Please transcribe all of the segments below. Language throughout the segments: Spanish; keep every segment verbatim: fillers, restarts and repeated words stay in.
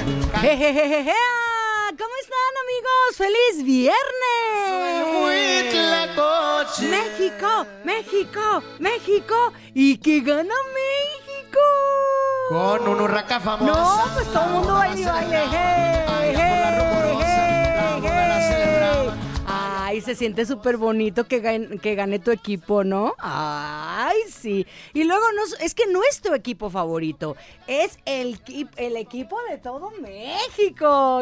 Jejejeje. ¿Cómo están, amigos? ¡Feliz viernes! México, México, México. ¿Y qué gana México? Con un huracán famoso. No, pues todo el mundo baile y baile. Hey, hey, hey, hey. Ay, se siente súper bonito que gane, que gane tu equipo, ¿no? Ay, sí. Y luego, no, es que no es tu equipo favorito, es el, el equipo de todo México.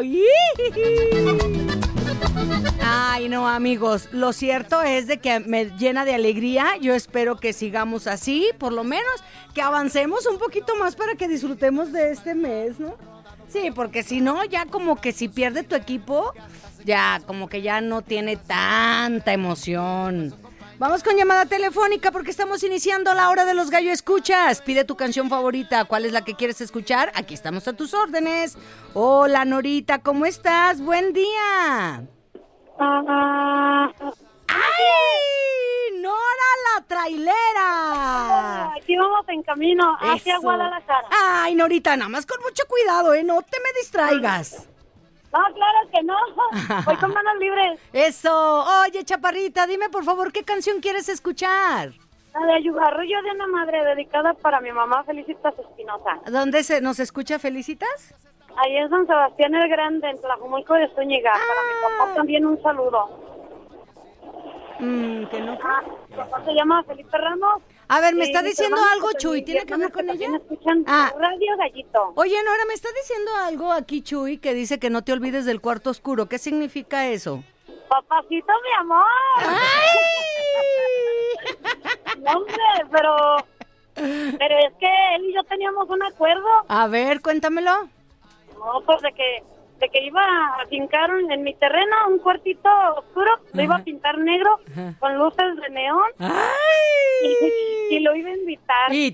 Ay, no, amigos, lo cierto es de que me llena de alegría. Yo espero que sigamos así, por lo menos que avancemos un poquito más para que disfrutemos de este mes, ¿no? Sí, porque si no, ya como que si pierde tu equipo, ya como que ya no tiene tanta emoción. Vamos con llamada telefónica porque estamos iniciando la hora de los gallo escuchas. Pide tu canción favorita, ¿cuál es la que quieres escuchar? Aquí estamos a tus órdenes. Hola, Norita, ¿cómo estás? Buen día. ¡Ay! ¡Nora la trailera! Aquí vamos en camino hacia Eso. Guadalajara. Ay, Norita, nada más con mucho cuidado, ¿eh? No te me distraigas. No, claro que no. Voy con manos libres. Eso. Oye, chaparrita, dime por favor, ¿qué canción quieres escuchar? La de Ayugarrullo de una madre, dedicada para mi mamá Felicitas Espinosa. ¿Dónde se nos escucha Felicitas? Ahí en San Sebastián el Grande, en Tlajumulco de Zúñiga. Ah. Para mi papá también un saludo. Mm, que no. Ah, mi papá se llama Felipe Ramos. A ver, me Sí, está mis diciendo hermanos algo, José Chuy. Luis, ¿Tiene que ver con ella? también escuchan Ah. Radio Gallito. Oye, Nora, me está diciendo algo aquí, Chuy, que dice que no te olvides del cuarto oscuro. ¿Qué significa eso? Papacito, mi amor. ¡Ay! No, hombre, pero... Pero es que él y yo teníamos un acuerdo. A ver, cuéntamelo. No, pues de que, de que iba a fincar un- en mi terreno un cuartito oscuro, lo iba a pintar negro Ajá. con luces de neón y, ¡Ay! y lo iba a invitar. Y... Y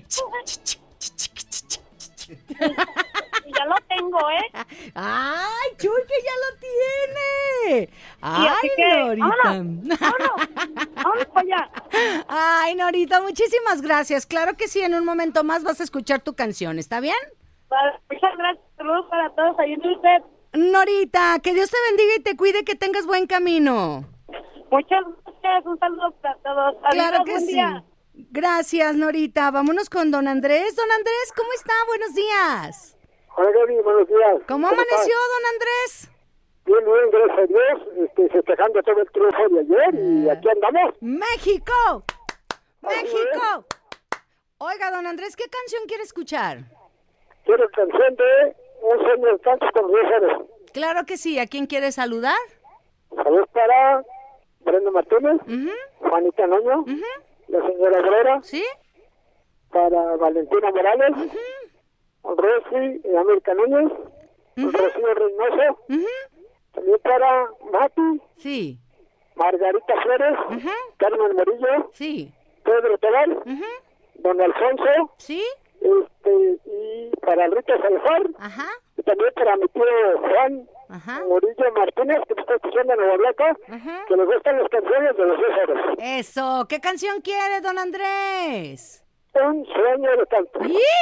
ya lo tengo, ¿eh? ¡Ay, Chuy, que ya lo tiene! Y ¡Ay, así que, Norita! vámonos, vámonos, vámonos para allá. Ay, Norita, muchísimas gracias. Claro que sí, en un momento más vas a escuchar tu canción, ¿está bien? Vale, muchas gracias, saludos para todos ahí en el set. Norita, que Dios te bendiga y te cuide, que tengas buen camino. Muchas gracias, un saludo para todos. Adiós, Claro que buen sí. día. Gracias, Norita. Vámonos con don Andrés. Don Andrés, ¿cómo está? Buenos días. Hola, Gaby, buenos días. ¿Cómo estás? amaneció, don Andrés? Bien, bien, gracias a Dios. Este, festejando todo el triunfo de ayer y aquí andamos. ¡México! ¡México! Oiga, don Andrés, ¿qué canción quiere escuchar? Quiero canción de Un sueño de canto con Luis Jerez. Claro que sí. ¿A quién quiere saludar? Saludos para Brenda Martínez, Ujú, Juanita Noño, ujú. la señora Herrera, ¿Sí? para Valentina Morales, Rosy y América Núñez, Ujú. Rocío Reynoso, Ujú. también para Mati, Sí. Margarita Flores, Ujú. Carmen Morillo, Sí. Pedro Toral, Ujú. don Alfonso, ¿Sí? este, y para Rita Salazar, Ajá. y también para mi tío Juan Ajá. Murillo Martínez, que me está escuchando en Nueva Blanca, Ajá. que les gustan las canciones de los Césares. Eso. ¿Qué canción quiere, don Andrés? Un sueño de canto.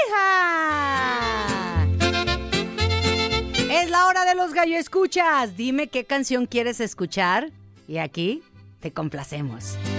¡Hija! Es la hora de los gallo escuchas. Dime qué canción quieres escuchar y aquí te complacemos.